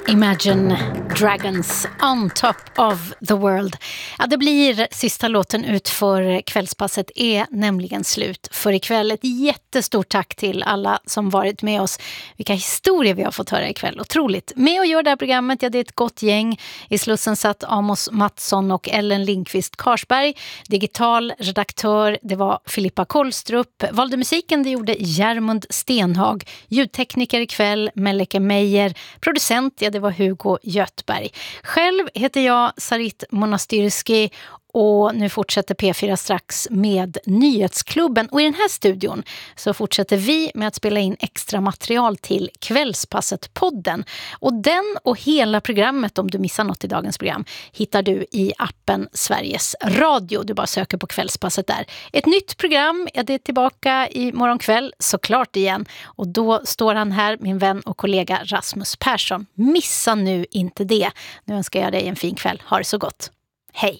Imagine Dragons on top of the world. Ja, det blir sista låten ut för kvällspasset är nämligen slut för ikväll. Ett jättestort tack till alla som varit med oss. Vilka historier vi har fått höra ikväll. Otroligt. Med och gör det här programmet, ja, det är ett gott gäng. I Slussen satt Amos Mattsson och Ellen Lindqvist Karsberg. Digital redaktör, det var Filippa Kollstrup. Valde musiken, det gjorde Järmund Stenhag. Ljudtekniker ikväll, Melike Meijer. Producent, ja, det var Hugo Götberg. Själv heter jag Sarit Monastyrski och nu fortsätter P4 strax med Nyhetsklubben. Och i den här studion så fortsätter vi med att spela in extra material till Kvällspasset-podden. Och den och hela programmet, om du missar något i dagens program, hittar du i appen Sveriges Radio. Du bara söker på Kvällspasset där. Ett nytt program, ja, det är tillbaka i morgon kväll såklart igen. Och då står han här, min vän och kollega Rasmus Persson. Missa nu inte det. Nu önskar jag dig en fin kväll. Ha det så gott. Hej!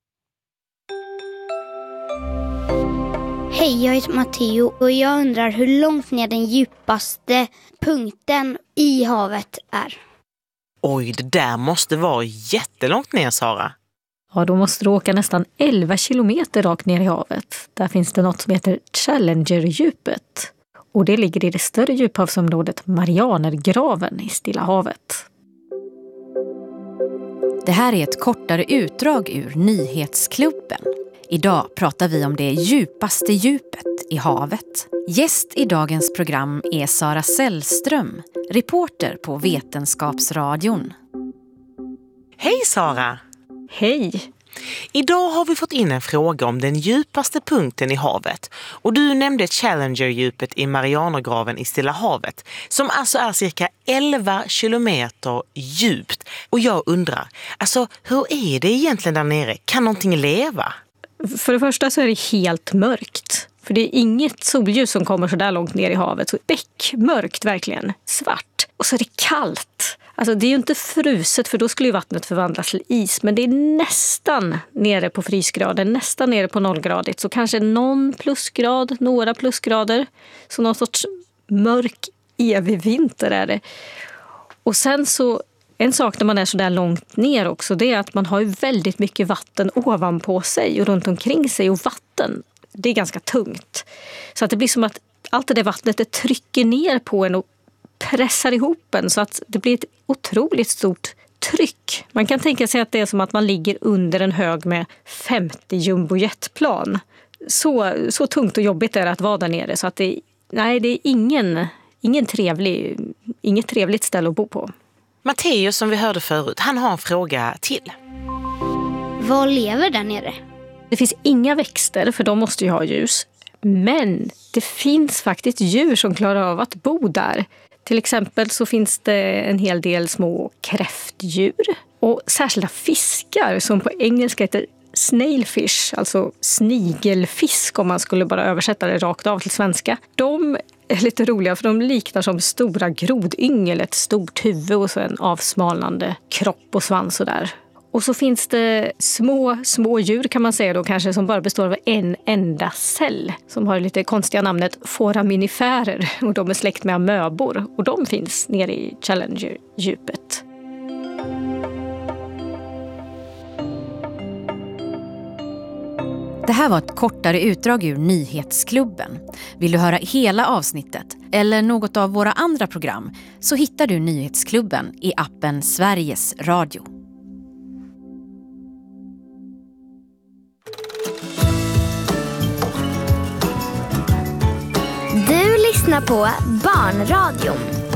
Hej, jag heter Matteo och jag undrar hur långt ner den djupaste punkten i havet är. Oj, det där måste vara jättelångt ner, Sara. Ja, då måste du åka nästan 11 kilometer rakt ner i havet. Där finns det något som heter Challenger-djupet. Och det ligger i det större djuphavsområdet Marianergraven i Stilla havet. Det här är ett kortare utdrag ur Nyhetsklubben. Idag pratar vi om det djupaste djupet i havet. Gäst i dagens program är Sara Sällström, reporter på Vetenskapsradion. Hej Sara! Hej! Idag har vi fått in en fråga om den djupaste punkten i havet. Och du nämnde Challenger-djupet i Marianergraven i Stilla havet, som alltså är cirka 11 kilometer djupt. Och jag undrar, alltså hur är det egentligen där nere? Kan någonting leva? För det första så är det helt mörkt. För det är inget solljus som kommer så där långt ner i havet. Så bäckmörkt verkligen, svart. Och så är det kallt. Alltså det är ju inte fruset, för då skulle ju vattnet förvandlas till is. Men det är nästan nere på frysgraden, nästan nere på nollgradigt. Så kanske någon plusgrad, några plusgrader. Så någon sorts mörk evig vinter är det. Och sen så, en sak när man är så där långt ner också, det är att man har ju väldigt mycket vatten ovanpå sig och runt omkring sig. Och vatten, det är ganska tungt. Så att det blir som att allt det där vattnet det trycker ner på en och pressar ihop en, så att det blir ett otroligt stort tryck. Man kan tänka sig att det är som att man ligger under en hög med 50 jumbojetplan. Så tungt och jobbigt är det att vara där nere, så att det är inget trevligt ställe att bo på. Matteo, som vi hörde förut, han har en fråga till. Vad lever där nere? Det finns inga växter, för de måste ju ha ljus. Men det finns faktiskt djur som klarar av att bo där. Till exempel så finns det en hel del små kräftdjur och särskilda fiskar som på engelska heter snailfish, alltså snigelfisk om man skulle bara översätta det rakt av till svenska. De är lite roliga för de liknar som stora grodyngel, ett stort huvud och så en avsmalnande kropp och svans och där. Och så finns det små djur kan man säga då kanske, som bara består av en enda cell, som har lite konstiga namnet foraminifärer, och de är släkt med amöbor och de finns nere i Challenger-djupet. Det här var ett kortare utdrag ur Nyhetsklubben. Vill du höra hela avsnittet eller något av våra andra program, så hittar du Nyhetsklubben i appen Sveriges Radio. Du lyssnar på Barnradion.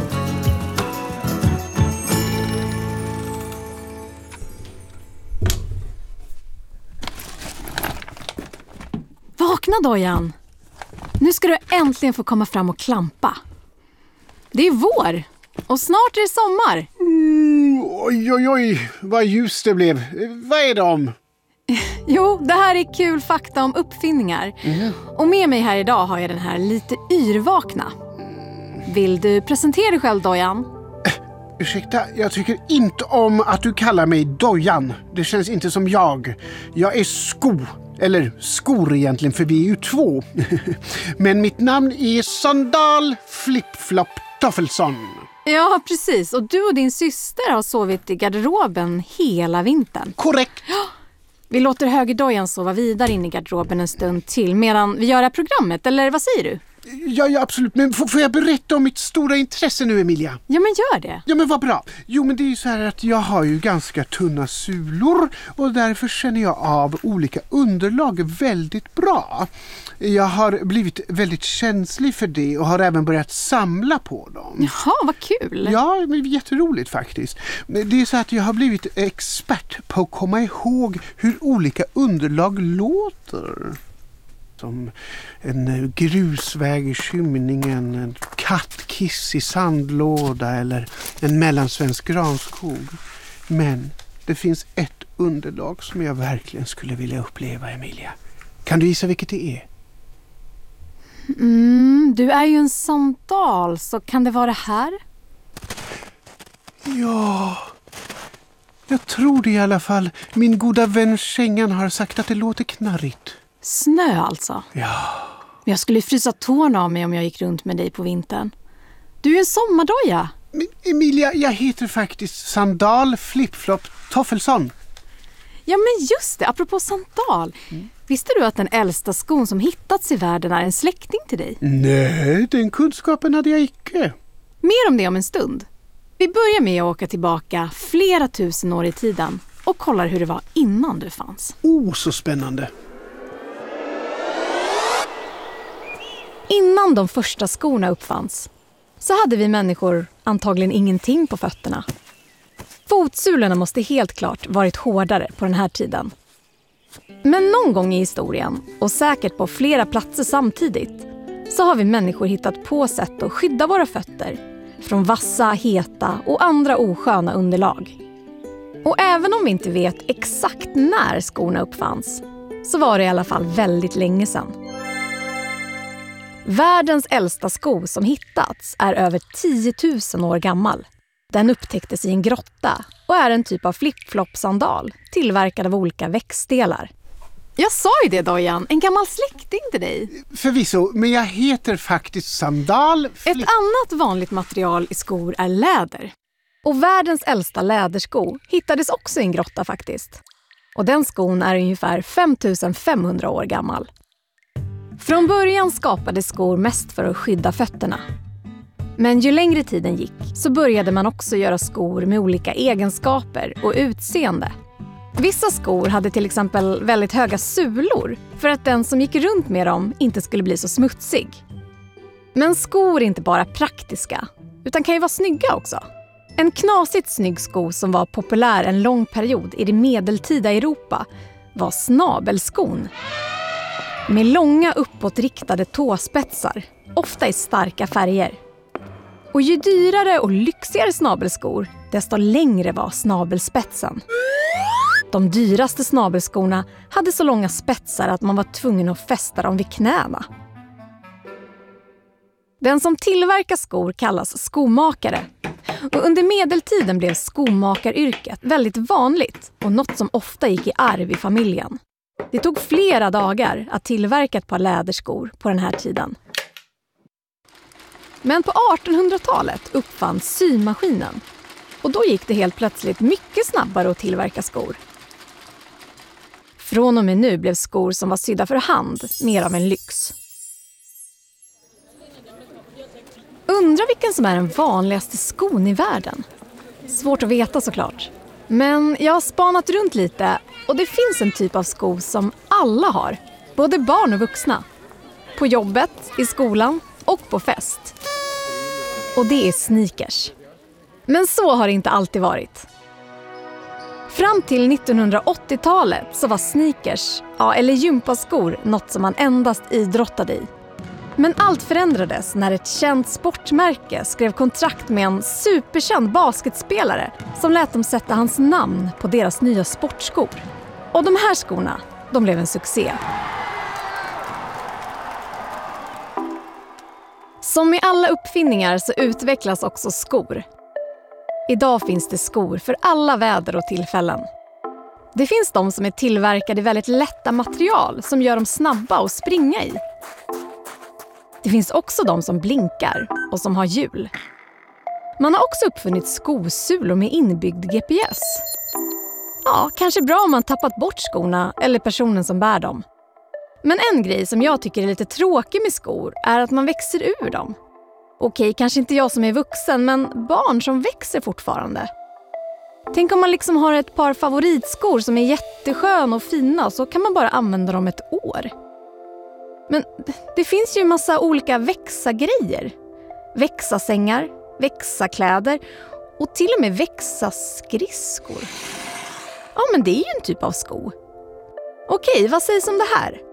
Vakna Dojan. Nu ska du äntligen få komma fram och klampa. Det är vår och snart är det sommar. Oj, vad ljus det blev. Vad är de? Jo, det här är kul fakta om uppfinningar. Och med mig här idag har jag den här lite yrvakna. Vill du presentera dig själv, Dojan? Ursäkta, jag tycker inte om att du kallar mig Dojan. Det känns inte som jag. Jag är Sko. Eller skor egentligen, för vi är ju två. Men mitt namn är Sandal Flip-Flop Toffelsson. Ja, precis. Och du och din syster har sovit i garderoben hela vintern. Korrekt. Vi låter högerdojan sova vidare in i garderoben en stund till medan vi gör det här programmet, eller vad säger du? Ja, absolut. Men får jag berätta om mitt stora intresse nu, Emilia? Ja, men gör det. Ja, men vad bra. Jo, men det är ju så här att jag har ju ganska tunna sulor och därför känner jag av olika underlag väldigt bra. Jag har blivit väldigt känslig för det och har även börjat samla på dem. Jaha, vad kul. Ja, men jätteroligt faktiskt. Det är så att jag har blivit expert på att komma ihåg hur olika underlag låter. Som en grusväg i skymningen, en kattkiss i sandlåda eller en mellansvensk granskog. Men det finns ett underlag som jag verkligen skulle vilja uppleva, Emilia. Kan du gissa vilket det är? Du är ju en sandal, så kan det vara det här? Ja, jag tror det i alla fall. Min goda vän Kängan har sagt att det låter knarrigt. Snö alltså? Ja. Jag skulle frysa tårna av mig om jag gick runt med dig på vintern. Du är en sommardoja. Men Emilia, jag heter faktiskt Sandal Flipflop Toffelsson. Ja, men just det, apropå sandal. Visste du att den äldsta skon som hittats i världen är en släkting till dig? Nej, den kunskapen hade jag icke. Mer om det om en stund. Vi börjar med att åka tillbaka flera tusen år i tiden och kollar hur det var innan du fanns. Så spännande. Innan de första skorna uppfanns så hade vi människor antagligen ingenting på fötterna. Fotsulorna måste helt klart varit hårdare på den här tiden. Men någon gång i historien, och säkert på flera platser samtidigt, så har vi människor hittat på sätt att skydda våra fötter från vassa, heta och andra osköna underlag. Och även om vi inte vet exakt när skorna uppfanns, så var det i alla fall väldigt länge sedan. Världens äldsta sko som hittats är över 10 000 år gammal. Den upptäcktes i en grotta och är en typ av flip-flop-sandal tillverkad av olika växtdelar. Jag sa ju det, Dojan. En gammal släkting till dig. Förvisso, men jag heter faktiskt Sandal Ett annat vanligt material i skor är läder. Och världens äldsta lädersko hittades också i en grotta faktiskt. Och den skon är ungefär 5500 år gammal. Från början skapades skor mest för att skydda fötterna. Men ju längre tiden gick så började man också göra skor med olika egenskaper och utseende. Vissa skor hade till exempel väldigt höga sulor för att den som gick runt med dem inte skulle bli så smutsig. Men skor är inte bara praktiska, utan kan ju vara snygga också. En knasigt snygg sko som var populär en lång period i det medeltida Europa var snabelskon. Med långa uppåtriktade tåspetsar, ofta i starka färger. Och ju dyrare och lyxigare snabelskor, desto längre var snabelspetsen. De dyraste snabelskorna hade så långa spetsar att man var tvungen att fästa dem vid knäna. Den som tillverkar skor kallas skomakare. Och under medeltiden blev skomakaryrket väldigt vanligt och något som ofta gick i arv i familjen. Det tog flera dagar att tillverka ett par läderskor på den här tiden. Men på 1800-talet uppfanns symaskinen och då gick det helt plötsligt mycket snabbare att tillverka skor. Från och med nu blev skor som var sydda för hand mer av en lyx. Undrar vilken som är den vanligaste skon i världen? Svårt att veta såklart. Men jag har spanat runt lite och det finns en typ av sko som alla har. Både barn och vuxna. På jobbet, i skolan och på fest. Och det är sneakers. Men så har det inte alltid varit. Fram till 1980-talet så var sneakers, eller gympaskor, något som man endast idrottade i. Men allt förändrades när ett känt sportmärke skrev kontrakt med en superkänd basketspelare som lät dem sätta hans namn på deras nya sportskor. Och de här skorna, de blev en succé. Som med alla uppfinningar så utvecklas också skor. Idag finns det skor för alla väder och tillfällen. Det finns de som är tillverkade i väldigt lätta material som gör dem snabba att springa i. Det finns också de som blinkar och som har hjul. Man har också uppfunnit skosulor med inbyggd GPS. Ja, kanske bra om man tappat bort skorna eller personen som bär dem. Men en grej som jag tycker är lite tråkig med skor är att man växer ur dem. Okej, kanske inte jag som är vuxen, men barn som växer fortfarande. Tänk om man liksom har ett par favoritskor som är jätteskön och fina, så kan man bara använda dem ett år. Men det finns ju en massa olika växa-grejer. Växa-sängar, växa-kläder och till och med växa-skridskor. Ja, men det är ju en typ av sko. Okej, vad sägs om det här?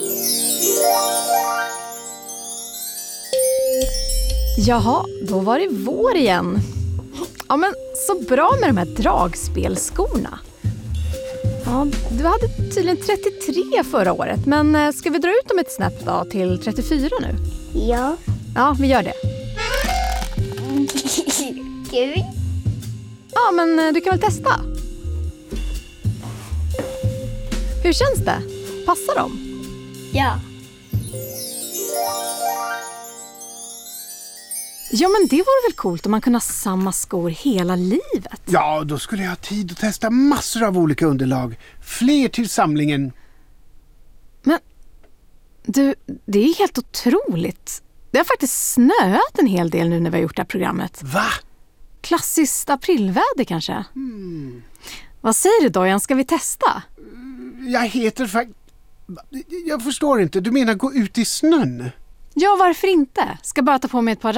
Jaha, då var det vår igen. Ja, men så bra med de här dragspelskorna. Ja, du hade tydligen 33 förra året, men ska vi dra ut dem ett snäpp då till 34 nu? Ja. Ja, vi gör det. Kul. Ja, men du kan väl testa? Hur känns det? Passar de? Ja. Ja, men det vore väl coolt om man kunde ha samma skor hela livet. Ja, då skulle jag ha tid att testa massor av olika underlag. Fler till samlingen. Men du, det är helt otroligt. Det har faktiskt snöat en hel del nu när vi har gjort det här programmet. Va? Klassiskt aprilväder kanske. Vad säger du, Dojan? Ska vi testa? Jag heter faktiskt... Jag förstår inte. Du menar gå ut i snön? Ja, varför inte? Ska bara ta på mig ett par